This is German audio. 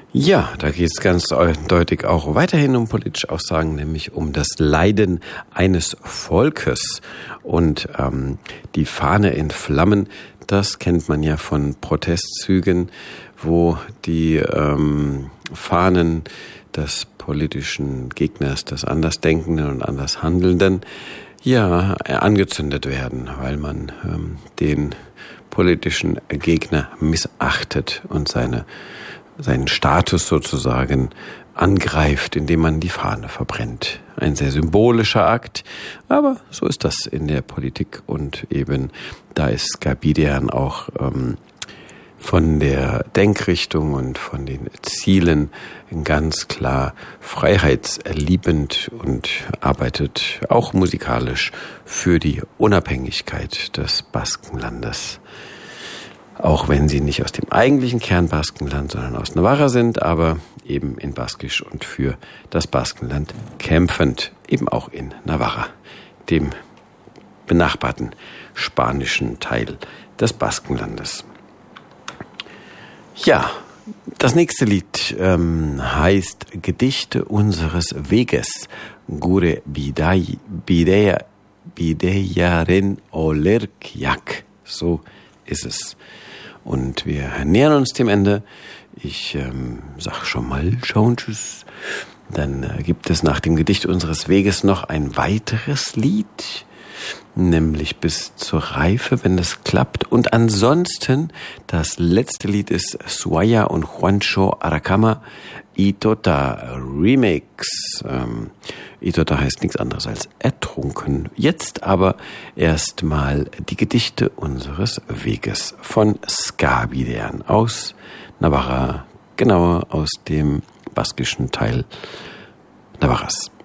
Ja, da geht es ganz eindeutig auch weiterhin um politische Aussagen, nämlich um das Leiden eines Volkes. Und die Fahne in Flammen, das kennt man ja von Protestzügen, wo die Fahnen des politischen Gegners, des Andersdenkenden und Andershandelnden, ja, angezündet werden, weil man den politischen Gegner missachtet und seinen Status sozusagen angreift, indem man die Fahne verbrennt. Ein sehr symbolischer Akt, aber so ist das in der Politik und eben da ist Gabidian auch von der Denkrichtung und von den Zielen ganz klar freiheitsliebend und arbeitet auch musikalisch für die Unabhängigkeit des Baskenlandes. Auch wenn sie nicht aus dem eigentlichen Kernbaskenland, sondern aus Navarra sind, aber eben in Baskisch und für das Baskenland kämpfend, eben auch in Navarra, dem benachbarten spanischen Teil des Baskenlandes. Ja, das nächste Lied heißt Gedichte unseres Weges, Gure Bideyaren Olerkjak. So ist es. Und wir nähern uns dem Ende. Ich sag schon mal, ciao und tschüss. Dann gibt es nach dem Gedicht unseres Weges noch ein weiteres Lied, nämlich bis zur Reife, wenn das klappt. Und ansonsten, das letzte Lied ist Suaya und Juancho Aracama, Itota Remix. Itota heißt nichts anderes als ertrunken. Jetzt aber erstmal die Gedichte unseres Weges von Gabidian aus Navarra, genauer aus dem baskischen Teil Navarras.